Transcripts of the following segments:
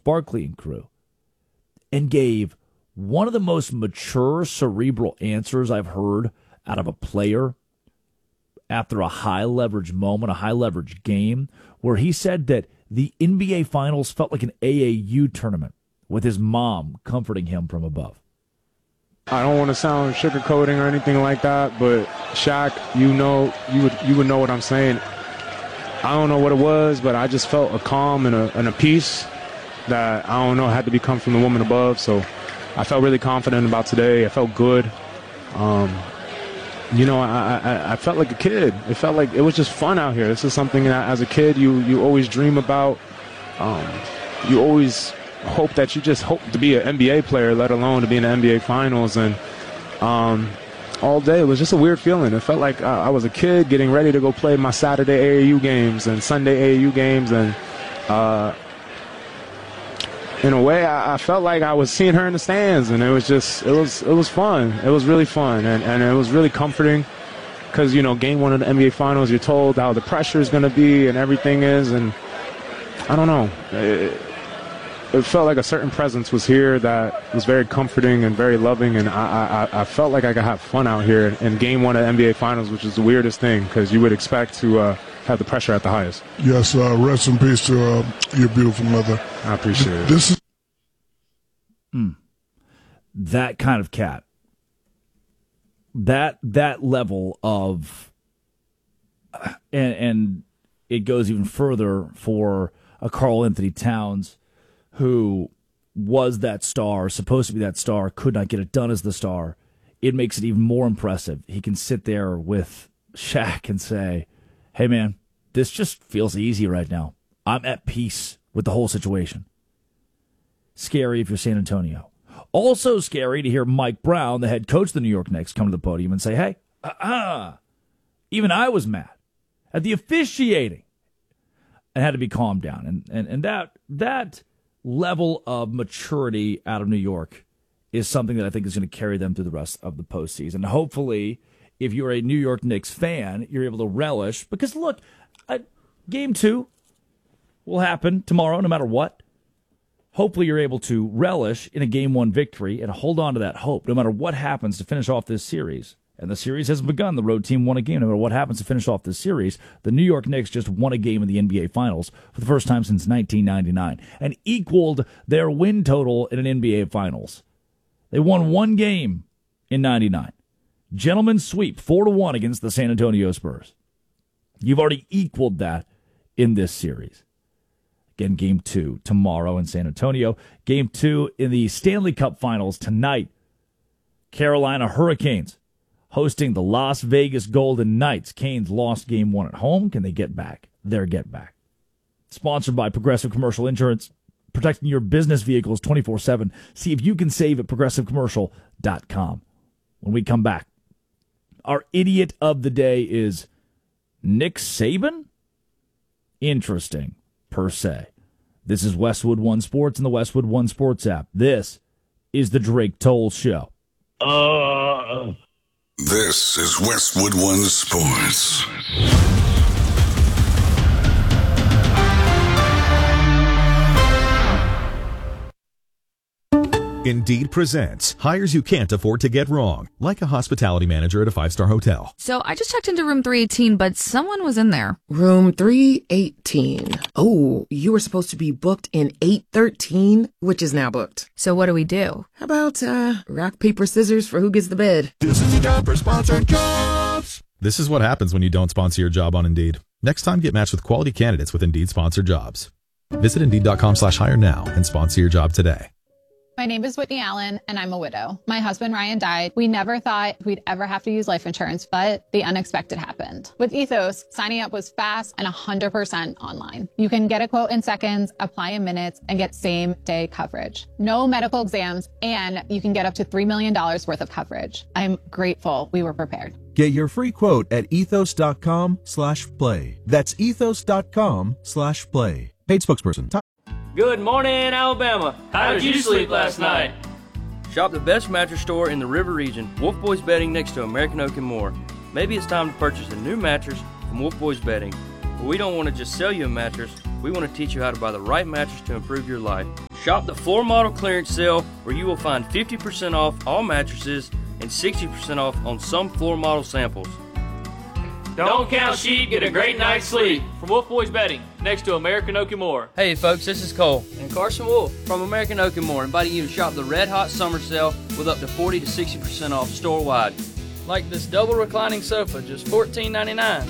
Barkley and crew, and gave one of the most mature, cerebral answers I've heard out of a player after a high-leverage moment, a high-leverage game, where he said that the NBA Finals felt like an AAU tournament with his mom comforting him from above. I don't want to sound sugarcoating or anything like that, but Shaq, you would know what I'm saying. I don't know what it was, but I just felt a calm and a peace that, I don't know, had to be come from the woman above. So I felt really confident about today. I felt good. I felt like a kid. It felt like it was just fun out here. This is something that as a kid you always dream about. You always hope that you just hope to be an NBA player, let alone to be in the NBA Finals. And all day it was just a weird feeling. It felt like I was a kid getting ready to go play my Saturday AAU games and Sunday AAU games. And in a way, I felt like I was seeing her in the stands, and it was fun. It was really fun, and it was really comforting because, game one of the NBA Finals, you're told how the pressure is going to be and everything is, and I don't know. It felt like a certain presence was here that was very comforting and very loving, and I felt like I could have fun out here in game one of the NBA Finals, which is the weirdest thing because you would expect to have the pressure at the highest. Yes, rest in peace to your beautiful mother. I appreciate it. This is that kind of cat. That level of, and it goes even further for a Karl Anthony Towns, who was that star, supposed to be that star, could not get it done as the star. It makes it even more impressive. He can sit there with Shaq and say, hey, man, this just feels easy right now. I'm at peace with the whole situation. Scary if you're San Antonio. Also scary to hear Mike Brown, the head coach of the New York Knicks, come to the podium and say, hey, even I was mad at the officiating and had to be calmed down. And that level of maturity out of New York is something that I think is going to carry them through the rest of the postseason. Hopefully, if you're a New York Knicks fan, you're able to relish. Because, look, Game 2 will happen tomorrow no matter what. Hopefully you're able to relish in a Game 1 victory and hold on to that hope no matter what happens to finish off this series. And the series hasn't begun. The road team won a game. No matter what happens to finish off this series, the New York Knicks just won a game in the NBA Finals for the first time since 1999 and equaled their win total in an NBA Finals. They won one game in 99. Gentlemen's sweep, 4-1 against the San Antonio Spurs. You've already equaled that in this series. Again, Game 2 tomorrow in San Antonio. Game 2 in the Stanley Cup Finals tonight. Carolina Hurricanes hosting the Las Vegas Golden Knights. Canes lost Game 1 at home. Can they get back their get back? Sponsored by Progressive Commercial Insurance, protecting your business vehicles 24/7. See if you can save at progressivecommercial.com. When we come back, our idiot of the day is Nick Saban? Interesting, per se. This is Westwood One Sports and the Westwood One Sports app. This is the Drake Toll Show. This is Westwood One Sports. Indeed presents hires you can't afford to get wrong, like a hospitality manager at a 5-star hotel. So I just checked into room 318, but someone was in there. Room 318. Oh, you were supposed to be booked in 813, which is now booked. So what do we do? How about rock, paper, scissors for who gets the bed? This is your job for sponsored jobs. This is what happens when you don't sponsor your job on Indeed. Next time, get matched with quality candidates with Indeed sponsored jobs. Visit Indeed.com/hire now and sponsor your job today. My name is Whitney Allen, and I'm a widow. My husband, Ryan, died. We never thought we'd ever have to use life insurance, but the unexpected happened. With Ethos, signing up was fast and 100% online. You can get a quote in seconds, apply in minutes, and get same-day coverage. No medical exams, and you can get up to $3 million worth of coverage. I'm grateful we were prepared. Get your free quote at ethos.com/play. That's ethos.com/play. Paid spokesperson. Good morning, Alabama. How did you sleep last night? Shop the best mattress store in the River Region, Wolf Boys Bedding next to American Oak and more. Maybe it's time to purchase a new mattress from Wolf Boys Bedding. But we don't want to just sell you a mattress. We want to teach you how to buy the right mattress to improve your life. Shop the floor model clearance sale where you will find 50% off all mattresses and 60% off on some floor model samples. Don't count sheep, get a great night's sleep. From Wolf Boys Bedding, next to American Oak and More. Hey folks, this is Cole and Carson Wolf from American Oak and More, inviting you to shop the Red Hot Summer Sale with up to 40 to 60% off store-wide. Like this double reclining sofa, just $14.99.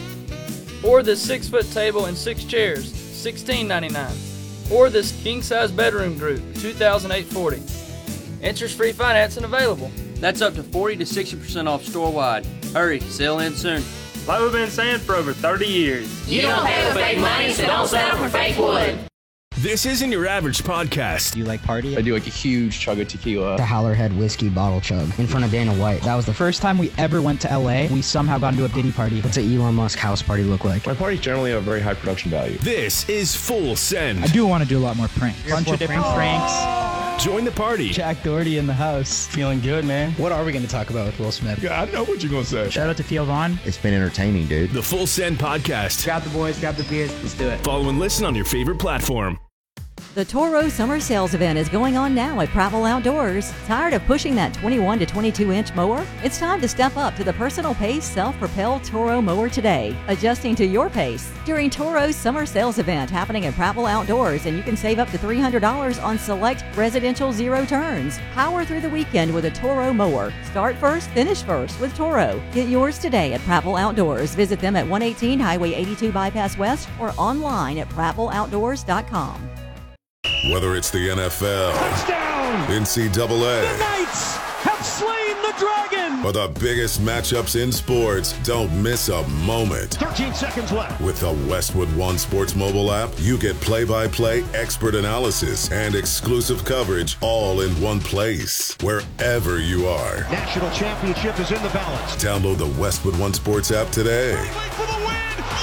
Or this 6-foot table and 6 chairs, $16.99. Or this king-size bedroom group, $2,840. Interest-free financing available. That's up to 40 to 60% off store-wide. Hurry, sale ends soon. Like we've been saying for over 30 years. You don't pay with fake money, so don't settle for fake wood. This isn't your average podcast. Do you like party? I do like a huge chug of tequila. The Howlerhead whiskey bottle chug in front of Dana White. That was the first time we ever went to LA. We somehow got into a Diddy party. What's an Elon Musk house party look like? My parties generally have very high production value. This is Full Send. I do want to do a lot more pranks. A bunch of different pranks. Join the party. Jack Doherty in the house. Feeling good, man. What are we going to talk about with Will Smith? Yeah, I know what you're going to say. Shout out to Theo Vaughn. It's been entertaining, dude. The Full Send podcast. Grab the boys, grab the beers, let's do it. Follow and listen on your favorite platform. The Toro Summer Sales event is going on now at Prattville Outdoors. Tired of pushing that 21 to 22-inch mower? It's time to step up to the personal pace self-propelled Toro mower today, adjusting to your pace. During Toro's Summer Sales event happening at Prattville Outdoors, and you can save up to $300 on select residential zero turns. Power through the weekend with a Toro mower. Start first, finish first with Toro. Get yours today at Prattville Outdoors. Visit them at 118 Highway 82 Bypass West or online at prattvilleoutdoors.com. Whether it's the NFL, touchdown, NCAA, the Knights have slain the dragon, or the biggest matchups in sports, don't miss a moment. 13 seconds left. With the Westwood One Sports mobile app, you get play-by-play expert analysis and exclusive coverage all in one place, wherever you are. National championship is in the balance. Download the Westwood One Sports app today. For the win.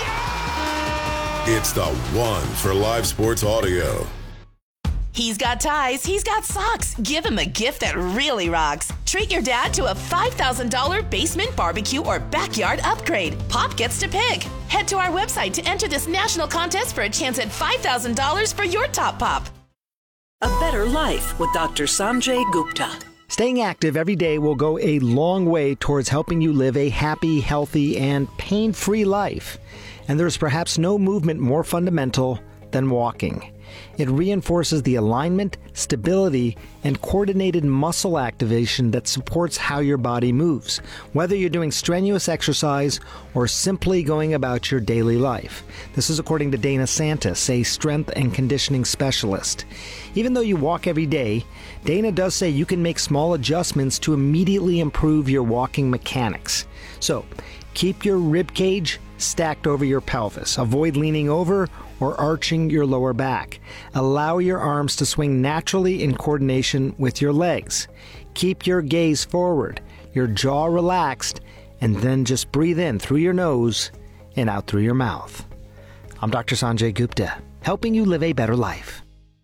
Yeah! It's the one for live sports audio. He's got ties, he's got socks. Give him a gift that really rocks. Treat your dad to a $5,000 basement barbecue or backyard upgrade. Pop gets to pick. Head to our website to enter this national contest for a chance at $5,000 for your top pop. A better life with Dr. Sanjay Gupta. Staying active every day will go a long way towards helping you live a happy, healthy, and pain-free life. And there's perhaps no movement more fundamental than walking. It reinforces the alignment, stability, and coordinated muscle activation that supports how your body moves, whether you're doing strenuous exercise or simply going about your daily life. This is according to Dana Santis, a strength and conditioning specialist. Even though you walk every day, Dana does say you can make small adjustments to immediately improve your walking mechanics. So, keep your rib cage stacked over your pelvis. Avoid leaning over or arching your lower back. Allow your arms to swing naturally in coordination with your legs. Keep your gaze forward, your jaw relaxed, and then just breathe in through your nose and out through your mouth. I'm Dr. Sanjay Gupta, helping you live a better life.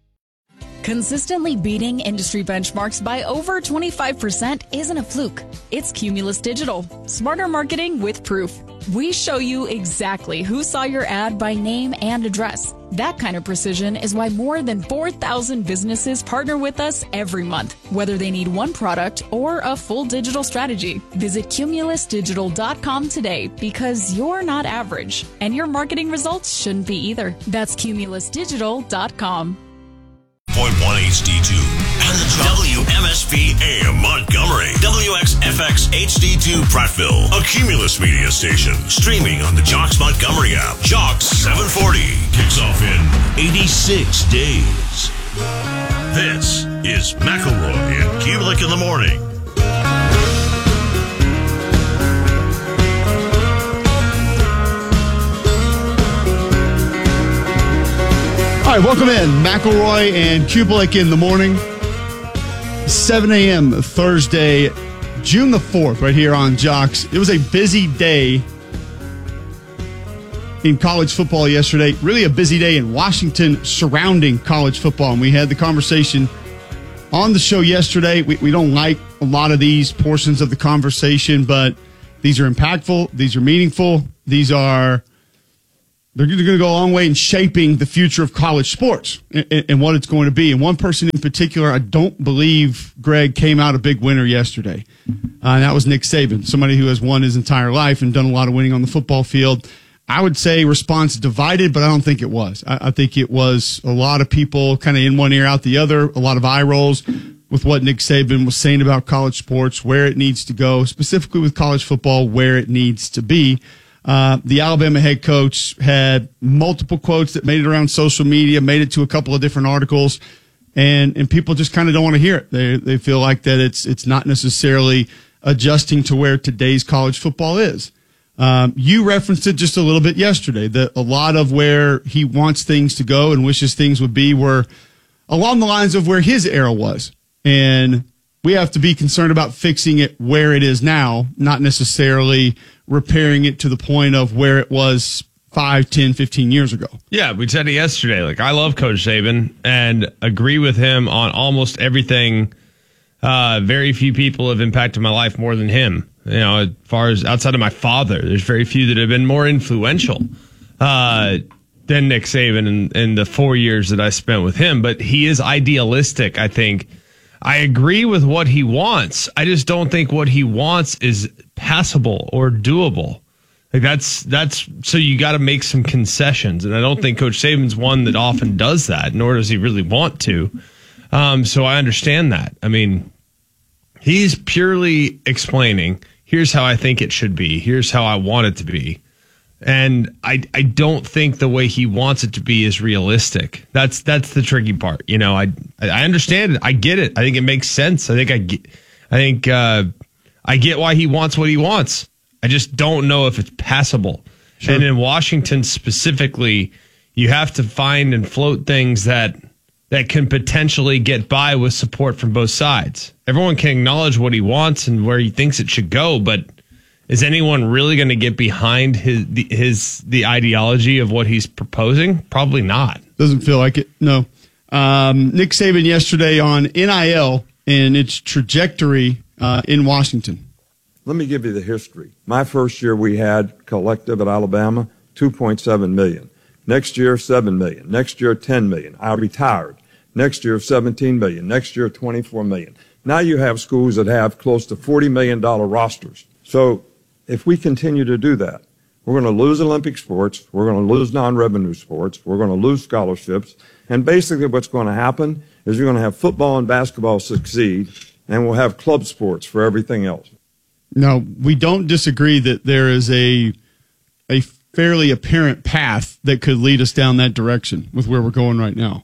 Consistently beating industry benchmarks by over 25% isn't a fluke. It's Cumulus Digital. Smarter marketing with proof. We show you exactly who saw your ad by name and address. That kind of precision is why more than 4,000 businesses partner with us every month, whether they need one product or a full digital strategy. Visit cumulusdigital.com today because you're not average, and your marketing results shouldn't be either. That's cumulusdigital.com. 0.1 HD2 and the WMSP AM Montgomery, WXFX HD2 Prattville, a Cumulus media station, streaming on the Jocks Montgomery app. Jocks 740 kicks off in 86 days. This is McElroy and Kubelik in the morning. All right, welcome in. McElroy and Kubelik in the morning. 7 a.m. Thursday, June the 4th, right here on Jocks. It was a busy day in college football yesterday. Really a busy day in Washington surrounding college football. And we had the conversation on the show yesterday. We don't like a lot of these portions of the conversation, but these are impactful. These are meaningful. These are they're going to go a long way in shaping the future of college sports and what it's going to be. And one person in particular, I don't believe, Greg, came out a big winner yesterday. And that was Nick Saban, somebody who has won his entire life and done a lot of winning on the football field. I would say response divided, but I don't think it was. I think it was a lot of people kind of in one ear, out the other, a lot of eye rolls with what Nick Saban was saying about college sports, where it needs to go, specifically with college football, where it needs to be. The Alabama head coach had multiple quotes that made it around social media, made it to a couple of different articles, and people just kind of don't want to hear it. They feel like that it's not necessarily adjusting to where today's college football is. You referenced it just a little bit yesterday, that a lot of where he wants things to go and wishes things would be were along the lines of where his era was. And we have to be concerned about fixing it where it is now, not necessarily repairing it to the point of where it was 5, 10, 15 years ago. Yeah, we said it yesterday. Like, I love Coach Saban and agree with him on almost everything. Very few people have impacted my life more than him. You know, as far as outside of my father, there's very few that have been more influential than Nick Saban in the 4 years that I spent with him. But he is idealistic, I think. I agree with what he wants. I just don't think what he wants is passable or doable. Like that's so you got to make some concessions, and I don't think Coach Saban's one that often does that, nor does he really want to. So I understand that. I mean, he's purely explaining, here's how I think it should be. Here's how I want it to be. And I don't think the way he wants it to be is realistic. That's the tricky part. You know, I understand it. I get it. I think it makes sense. I get why he wants what he wants. I just don't know if it's passable. Sure. And in Washington specifically, you have to find and float things that can potentially get by with support from both sides. Everyone can acknowledge what he wants and where he thinks it should go, but is anyone really going to get behind the ideology of what he's proposing? Probably not. Doesn't feel like it. No. Nick Saban yesterday on NIL and its trajectory in Washington. Let me give you the history. My first year we had collective at Alabama, 2.7 million. Next year, 7 million. Next year, 10 million. I retired. Next year, 17 million. Next year, 24 million. Now you have schools that have close to $40 million rosters. So if we continue to do that, we're going to lose Olympic sports, we're going to lose non-revenue sports, we're going to lose scholarships, and basically what's going to happen is you're going to have football and basketball succeed, and we'll have club sports for everything else. No, we don't disagree that there is a fairly apparent path that could lead us down that direction with where we're going right now.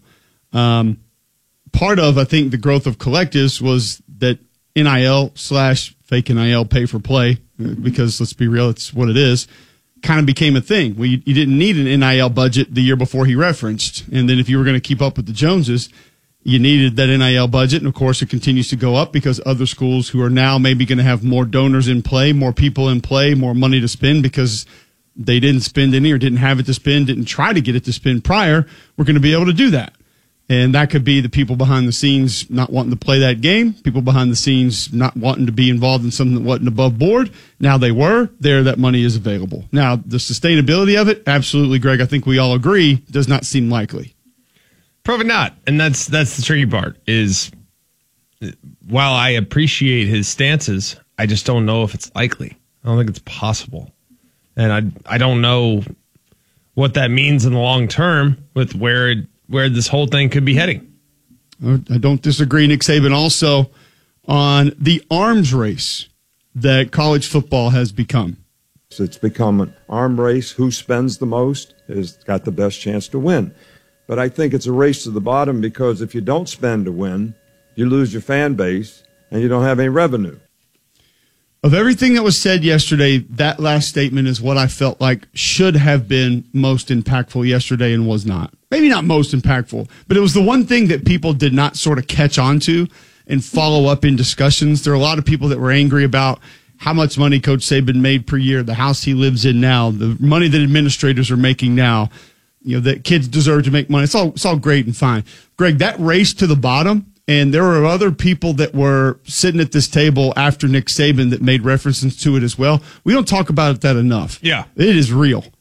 Part of, I think, the growth of collectives was that NIL/fake NIL pay for play, because let's be real, it's what it is, kind of became a thing. You didn't need an NIL budget the year before he referenced. And then if you were going to keep up with the Joneses, you needed that NIL budget. And of course, it continues to go up because other schools who are now maybe going to have more donors in play, more people in play, more money to spend because they didn't spend any or didn't have it to spend, didn't try to get it to spend prior, we're going to be able to do that. And that could be the people behind the scenes not wanting to play that game, people behind the scenes not wanting to be involved in something that wasn't above board. Now they were. There, that money is available. Now, the sustainability of it, absolutely, Greg, I think we all agree, does not seem likely. Probably not. And that's the tricky part is, while I appreciate his stances, I just don't know if it's likely. I don't think it's possible. And I don't know what that means in the long term with where this whole thing could be heading. I don't disagree. Nick Saban also on the arms race that college football has become. So it's become an arm race. Who spends the most has got the best chance to win. But I think it's a race to the bottom because if you don't spend to win, you lose your fan base and you don't have any revenue. Of everything that was said yesterday, that last statement is what I felt like should have been most impactful yesterday and was not. Maybe not most impactful, but it was the one thing that people did not sort of catch on to and follow up in discussions. There are a lot of people that were angry about how much money Coach Saban made per year, the house he lives in now, the money that administrators are making now, that kids deserve to make money. It's all great and fine. Greg, that race to the bottom, and there were other people that were sitting at this table after Nick Saban that made references to it as well. We don't talk about it that enough. Yeah. It is real.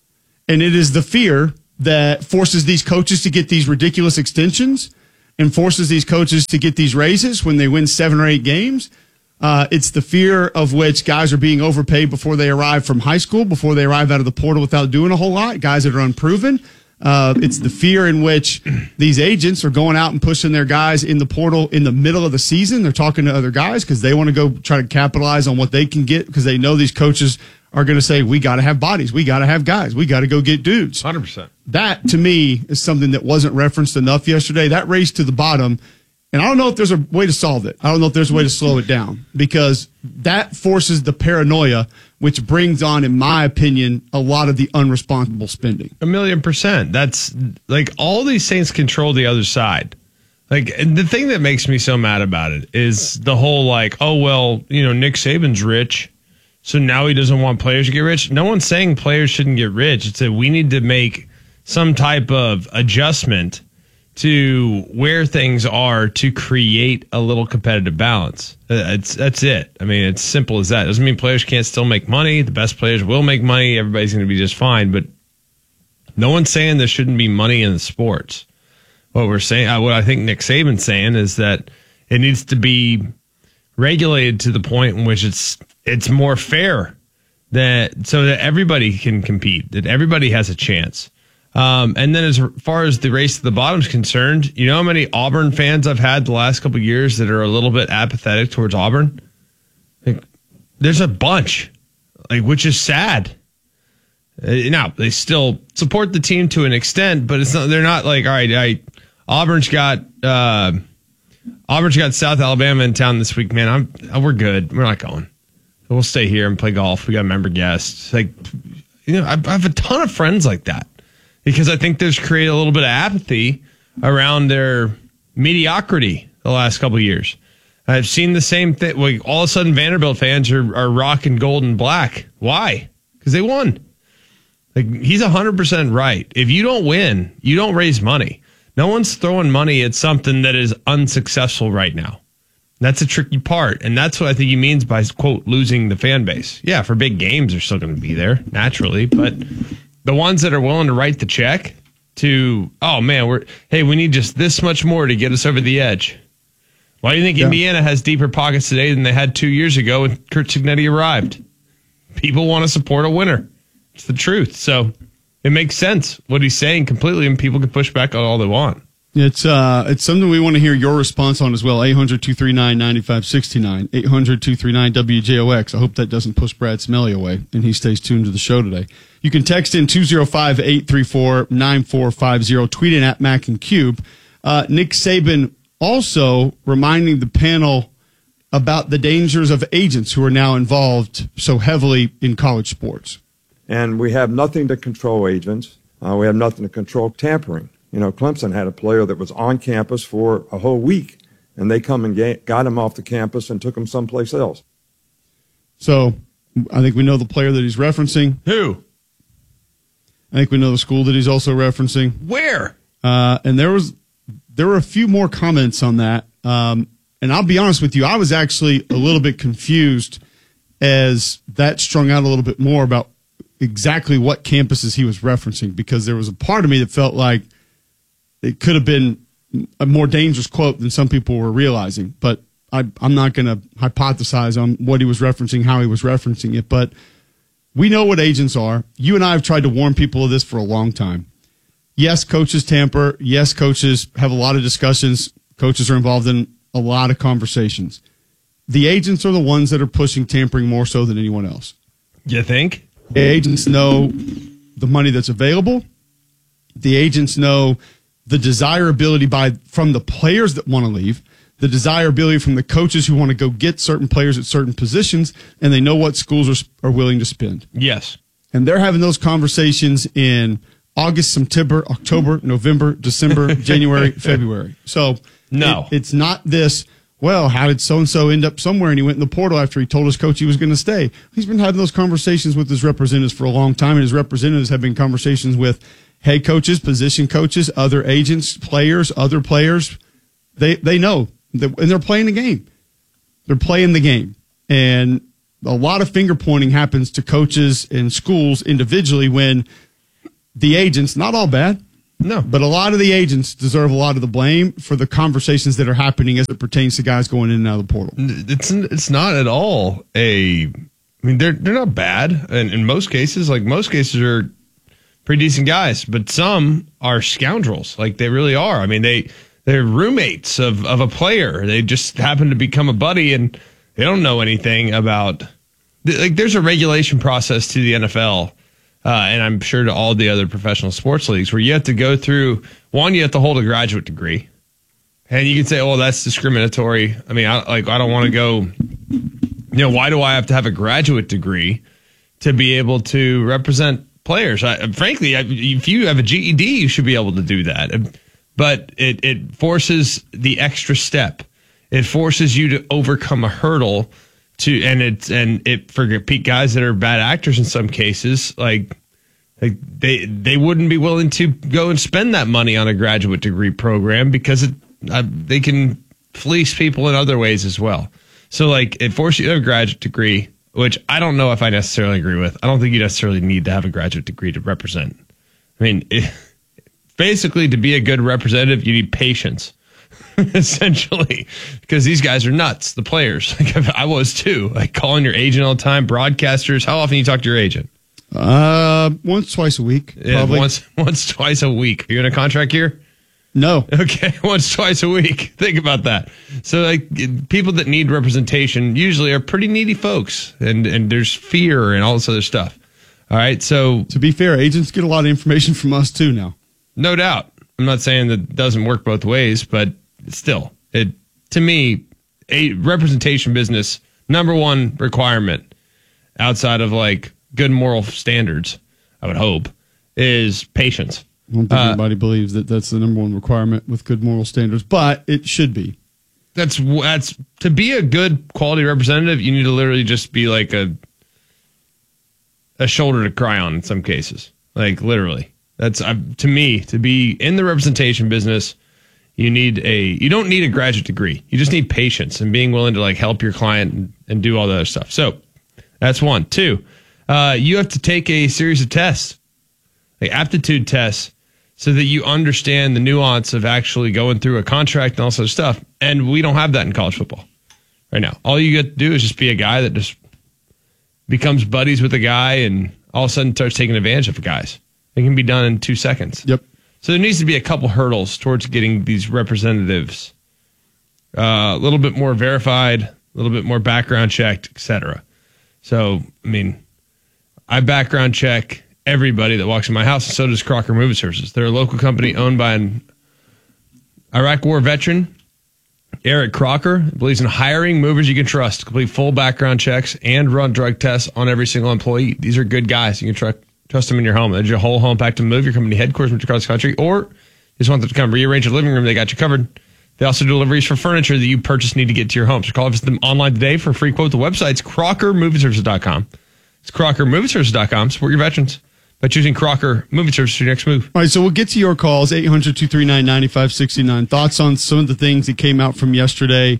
And it is the fear that forces these coaches to get these ridiculous extensions and forces these coaches to get these raises when they win 7 or 8 games. It's the fear of which guys are being overpaid before they arrive from high school, before they arrive out of the portal without doing a whole lot, guys that are unproven. It's the fear in which these agents are going out and pushing their guys in the portal in the middle of the season. They're talking to other guys because they want to go try to capitalize on what they can get because they know these coaches are going to say, we got to have bodies. We got to have guys. We got to go get dudes. 100%. That, to me, is something that wasn't referenced enough yesterday. That race to the bottom. And I don't know if there's a way to solve it. I don't know if there's a way to slow it down because that forces the paranoia, which brings on, in my opinion, a lot of the unresponsible spending. 1,000,000%. That's like all these things control the other side. Like the thing that makes me so mad about it is the whole like, oh, well, Nick Saban's rich, so now he doesn't want players to get rich. No one's saying players shouldn't get rich. It's that we need to make some type of adjustment to where things are to create a little competitive balance. That's it. I mean, it's simple as that. Doesn't mean players can't still make money. The best players will make money. Everybody's going to be just fine. But no one's saying there shouldn't be money in the sports. What we're saying, what I think Nick Saban's saying is that it needs to be regulated to the point in which it's more fair so that everybody can compete, that everybody has a chance. And then as far as the race to the bottom is concerned, you know how many Auburn fans I've had the last couple of years that are a little bit apathetic towards Auburn? Like, there's a bunch, which is sad. Now, they still support the team to an extent, but they're not like, all right, Auburn's got South Alabama in town this week, man. We're good. We're not going. We'll stay here and play golf. We got member guests. I have a ton of friends like that. Because I think there's created a little bit of apathy around their mediocrity the last couple of years. I've seen the same thing. Like all of a sudden, Vanderbilt fans are rocking gold and black. Why? Because they won. Like he's 100% right. If you don't win, you don't raise money. No one's throwing money at something that is unsuccessful right now. That's a tricky part, and that's what I think he means by quote losing the fan base. Yeah, for big games, they're still going to be there naturally, but. The ones that are willing to write the check to, oh man, we need just this much more to get us over the edge. Why do you think Indiana has deeper pockets today than they had 2 years ago when Kurt Cignetti arrived? People want to support a winner. It's the truth. So it makes sense what he's saying completely, and people can push back on all they want. It's something we want to hear your response on as well. 800-239-9569. 800-239-WJOX. I hope that doesn't push Brad Smelly away and he stays tuned to the show today. You can text in 205-834-9450. Tweet in at Mac and Cube. Nick Saban also reminding the panel about the dangers of agents who are now involved so heavily in college sports. And we have nothing to control agents. We have nothing to control tampering. Clemson had a player that was on campus for a whole week, and they come and got him off the campus and took him someplace else. So I think we know the player that he's referencing. Who? I think we know the school that he's also referencing. Where? And there were a few more comments on that. And I'll be honest with you, I was actually a little bit confused as that strung out a little bit more about exactly what campuses he was referencing, because there was a part of me that felt like it could have been a more dangerous quote than some people were realizing. But I'm not going to hypothesize on what he was referencing, how he was referencing it. But we know what agents are. You and I have tried to warn people of this for a long time. Yes, coaches tamper. Yes, coaches have a lot of discussions. Coaches are involved in a lot of conversations. The agents are the ones that are pushing tampering more so than anyone else. You think? The agents know the money that's available. The agents know the desirability from the players that want to leave, the desirability from the coaches who want to go get certain players at certain positions, and they know what schools are willing to spend. Yes. And they're having those conversations in August, September, October, November, December, January, February. So no, it's not this, well, how did so-and-so end up somewhere and he went in the portal after he told his coach he was going to stay? He's been having those conversations with his representatives for a long time, and his representatives have been conversations with head coaches, position coaches, other agents, players, other players. They know, and they're playing the game. They're playing the game. And a lot of finger pointing happens to coaches and schools individually when the agents, not all bad. No. But a lot of the agents deserve a lot of the blame for the conversations that are happening as it pertains to guys going in and out of the portal. It's not at all they're not bad. And in most cases, most cases are pretty decent guys, but some are scoundrels. Like they really are. I mean, they're roommates of a player. They just happen to become a buddy and they don't know anything about, there's a regulation process to the NFL. And I'm sure to all the other professional sports leagues where you have to go through, you have to hold a graduate degree. And you can say, oh, that's discriminatory. I mean, I don't want to go, why do I have to have a graduate degree to be able to represent players? Frankly, if you have a GED, you should be able to do that. But it forces the extra step. It forces you to overcome a hurdle for guys that are bad actors in some cases, they wouldn't be willing to go and spend that money on a graduate degree program because they can fleece people in other ways as well. So it forces you to have a graduate degree, which I don't know if I necessarily agree with. I don't think you necessarily need to have a graduate degree to represent. I mean, basically to be a good representative, you need patience. Essentially, because these guys are nuts, the players. I was too. Calling your agent all the time, broadcasters. How often do you talk to your agent? Once, twice a week. Probably. Once, twice a week. Are you in a contract year? No. Okay, once, twice a week. Think about that. So, people that need representation usually are pretty needy folks, and there's fear and all this other stuff. All right, so to be fair, agents get a lot of information from us too now. No doubt. I'm not saying that it doesn't work both ways, but still, to me, a representation business, number one requirement outside of good moral standards, I would hope, is patience. I don't think anybody believes that that's the number one requirement with good moral standards, but it should be. That's to be a good quality representative, you need to literally just be a shoulder to cry on in some cases. Literally. That's to me, to be in the representation business, you don't need a graduate degree. You just need patience and being willing to help your client and do all the other stuff. So that's one. Two, you have to take a series of tests, aptitude tests, so that you understand the nuance of actually going through a contract and all sorts of stuff. And we don't have that in college football right now. All you get to do is just be a guy that just becomes buddies with a guy and all of a sudden starts taking advantage of guys. It can be done in 2 seconds. Yep. So there needs to be a couple hurdles towards getting these representatives a little bit more verified, a little bit more background checked, etc. So, I mean, I background check everybody that walks in my house, and so does Crocker Moving Services. They're a local company owned by an Iraq War veteran, Eric Crocker. Believes in hiring movers you can trust, complete full background checks, and run drug tests on every single employee. These are good guys. You can trust them in your home. They did your whole home pack to move, your company headquarters from across the country, or you just want them to come rearrange your living room. They got you covered. They also do deliveries for furniture that you purchase need to get to your home. So call visit them online today for a free quote. The website's CrockerMovingServices.com. It's CrockerMovingServices.com. Support your veterans by choosing Crocker Moving Services for your next move. All right, so we'll get to your calls, 800-239-9569. Thoughts on some of the things that came out from yesterday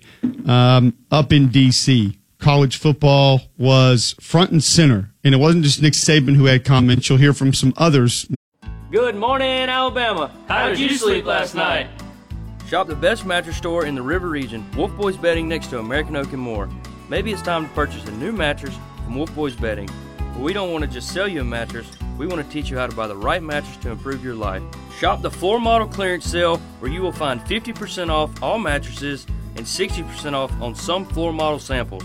up in D.C. College football was front and center, and it wasn't just Nick Saban who had comments. You'll hear from some others. Good morning, Alabama. How did you sleep last night? Shop the best mattress store in the River Region, Wolf Boys Bedding next to American Oak and more. Maybe it's time to purchase a new mattress from Wolf Boys Bedding. But we don't want to just sell you a mattress. We want to teach you how to buy the right mattress to improve your life. Shop the floor model clearance sale where you will find 50% off all mattresses and 60% off on some floor model samples.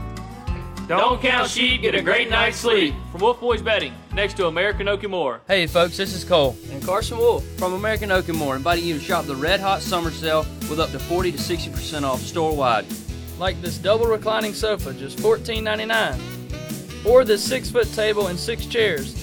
Don't count sheep, get a great night's sleep. From Wolf Boys Bedding, next to American Oak and More. Hey folks, this is Cole and Carson Wolf from American Oak and More, inviting you to shop the Red Hot Summer Sale with up to 40 to 60% off store-wide. Like this double reclining sofa, just $14.99. Or this 6-foot table and 6 chairs,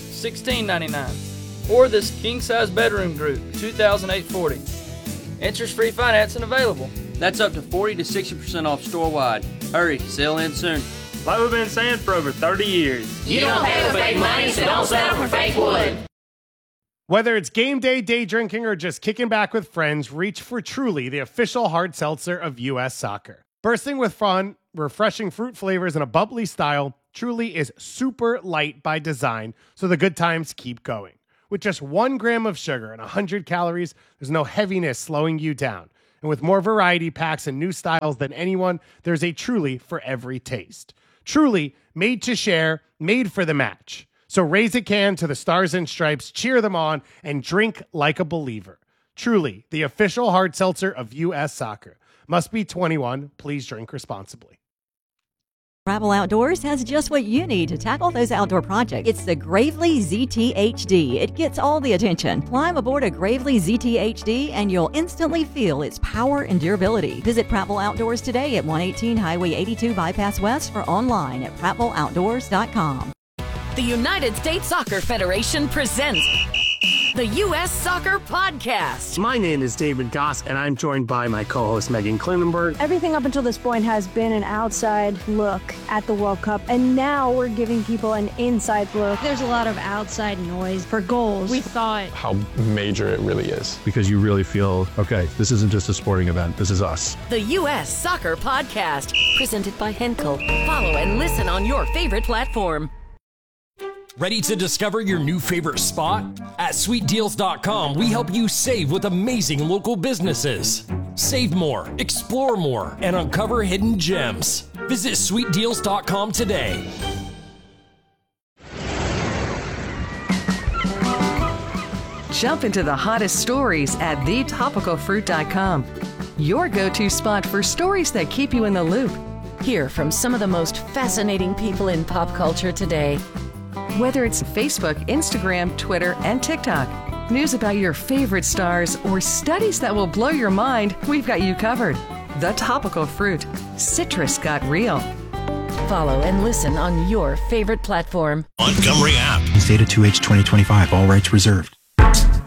$16.99. Or this king-size bedroom group, $2,840. Interest-free financing available. That's up to 40 to 60% off store-wide. Hurry, sale ends soon. Like we've been saying for over 30 years. You don't pay with fake money, so don't settle for fake wood. Whether it's game day, day drinking, or just kicking back with friends, reach for Truly, the official hard seltzer of U.S. Soccer. Bursting with fun, refreshing fruit flavors, and a bubbly style, Truly is super light by design, so the good times keep going. With just 1 gram of sugar and 100 calories, there's no heaviness slowing you down. And with more variety packs and new styles than anyone, there's a Truly for every taste. Truly, made to share, made for the match. So raise a can to the Stars and Stripes, cheer them on, and drink like a believer. Truly, the official hard seltzer of U.S. Soccer. Must be 21. Please drink responsibly. Travel Outdoors has just what you need to tackle those outdoor projects. It's the Gravely ZT-HD. It gets all the attention. Climb aboard a Gravely ZT-HD and you'll instantly feel its power and durability. Visit Prattville Outdoors today at 118 Highway 82 Bypass West or online at PrattvilleOutdoors.com. The United States Soccer Federation presents the U.S. Soccer Podcast. My name is David Goss, and I'm joined by my co-host Megan Klinenberg. Everything up until this point has been an outside look at the World Cup, and now we're giving people an inside look. There's a lot of outside noise for goals. We thought how major it really is. Because you really feel, okay, this isn't just a sporting event, this is us. The U.S. Soccer Podcast, presented by Henkel. Follow and listen on your favorite platform. Ready to discover your new favorite spot? At SweetDeals.com, we help you save with amazing local businesses. Save more, explore more, and uncover hidden gems. Visit SweetDeals.com today. Jump into the hottest stories at TheTopicalFruit.com. Your go-to spot for stories that keep you in the loop. Hear from some of the most fascinating people in pop culture today. Whether it's Facebook, Instagram, Twitter, and TikTok, news about your favorite stars, or studies that will blow your mind, we've got you covered. The Topical Fruit. Citrus got real. Follow and listen on your favorite platform. Montgomery app. Data 2H 2025. All rights reserved.